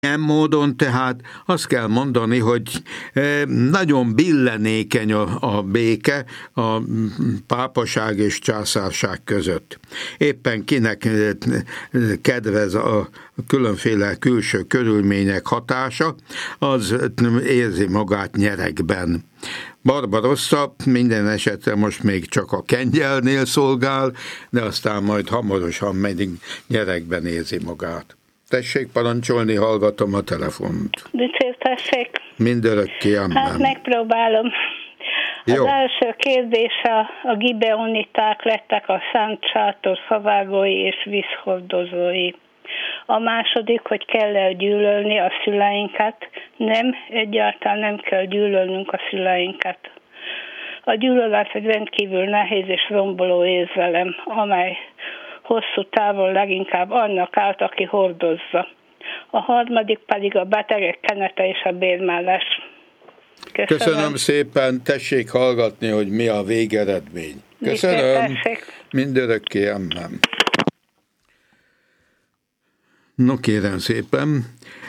Ilyen módon tehát azt kell mondani, hogy nagyon billenékeny a béke a pápaság és császárság között. Éppen kinek kedvez a különféle külső körülmények hatása, az érzi magát nyeregben. Barbarossa minden esetre most még csak a kengyelnél szolgál, de aztán majd hamarosan meddig nyeregben érzi magát. Tessék parancsolni, hallgatom a telefont. Dicsértessék. Mindörökké, amen. Hát megpróbálom. Jó. Az első kérdés a gibeoniták lettek a Szent Sátor szavágói és vízhordozói. A második, hogy kell gyűlölni a szüleinket. Nem, egyáltalán nem kell gyűlölnünk a szüleinket. A gyűlölet egy rendkívül nehéz és romboló érzelem, amely hosszú távon leginkább annak árt, aki hordozza. A harmadik pedig a betegek kenete és a bérmálás. Köszönöm szépen, tessék hallgatni, hogy mi a végeredmény. Köszönöm. Mindörökké, amen. No kérem szépen,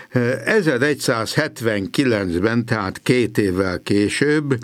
1179-ben, tehát 2 évvel később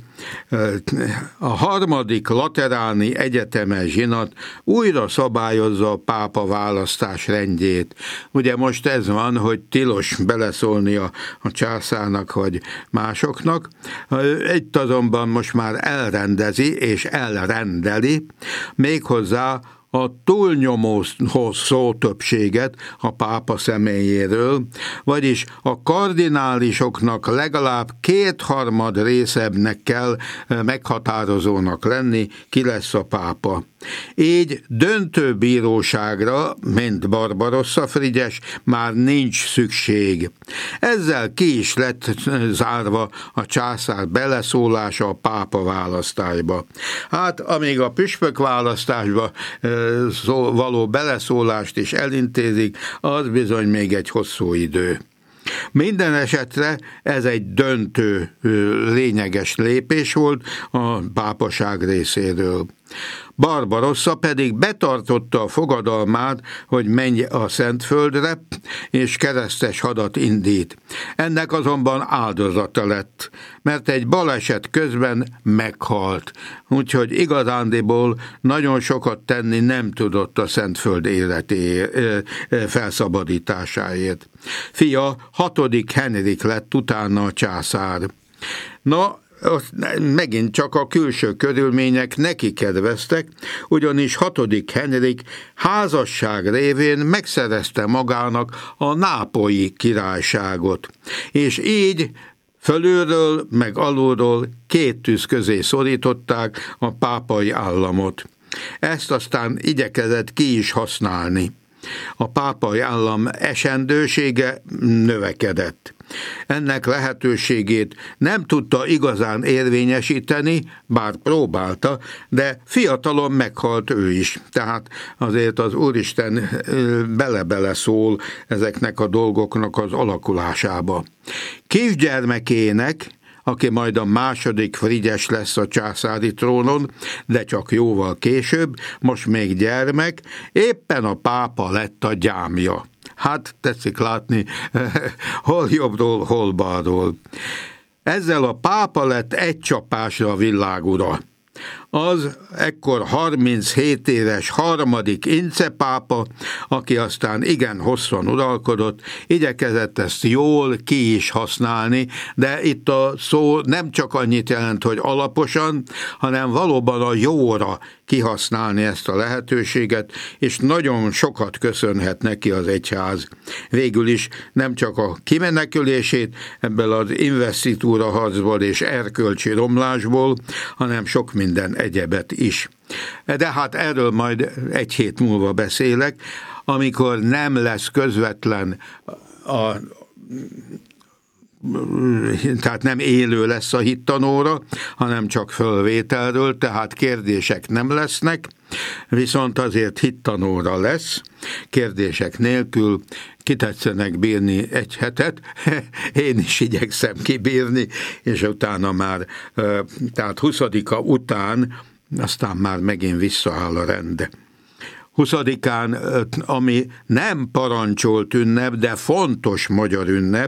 a harmadik lateráni egyetemes zsinat újra szabályozza a pápa választás rendjét. Ugye most ez van, hogy tilos beleszólni a császárnak vagy másoknak. Itt azonban most már elrendezi és elrendeli, méghozzá a túlnyomó szótöbbséget a pápa személyéről, vagyis a kardinálisoknak legalább 2/3 részebbnek kell meghatározónak lenni, ki lesz a pápa. Így döntő bíróságra, mint Barbarossa Frigyes, már nincs szükség. Ezzel ki is lett zárva a császár beleszólása a pápa választásba. Hát, amíg a püspök választásba való beleszólást is elintézik, az bizony még egy hosszú idő. Minden esetre ez egy döntő, lényeges lépés volt a pápaság részéről. Barbarossa pedig betartotta a fogadalmát, hogy menj a Szentföldre, és keresztes hadat indít. Ennek azonban áldozata lett, mert egy baleset közben meghalt, úgyhogy igazándiból nagyon sokat tenni nem tudott a Szentföld életé felszabadításáért. Fia 6. Henrik lett utána a császár. Na, megint csak a külső körülmények neki kedveztek, ugyanis 6. Henrik házasság révén megszerezte magának a nápolyi királyságot, és így fölülről meg alulról 2 tűz közé szorították a pápai államot. Ezt aztán igyekezett ki is használni. A pápai állam esendősége növekedett. Ennek lehetőségét nem tudta igazán érvényesíteni, bár próbálta, de fiatalon meghalt ő is. Tehát azért az Úristen bele-bele szól ezeknek a dolgoknak az alakulásába. Kisgyermekének, aki majd a második Frigyes lesz a császári trónon, de csak jóval később, most még gyermek, éppen a pápa lett a gyámja. Hát tetszik látni, hol jobbról, hol balról. Ezzel a pápa lett egy csapásra a világura. Az ekkor 37 éves 3. Ince pápa, aki aztán igen hosszan uralkodott, igyekezett ezt jól ki is használni, de itt a szó nem csak annyit jelent, hogy alaposan, hanem valóban a jóra kihasználni ezt a lehetőséget, és nagyon sokat köszönhet neki az egyház. Végül is nem csak a kimenekülését ebből az investitúra harcból és erkölcsi romlásból, hanem sok minden egyebet is. De hát erről majd egy hét múlva beszélek, amikor nem lesz közvetlen tehát nem élő lesz a hittanóra, hanem csak fölvételről, tehát kérdések nem lesznek, viszont azért hittanóra lesz, kérdések nélkül. Ki tetszenek bírni egy hetet, én is igyekszem kibírni, és utána már, tehát 20-a után aztán már megint visszaáll a rend. 20-án, ami nem parancsolt ünnep, de fontos magyar ünnep,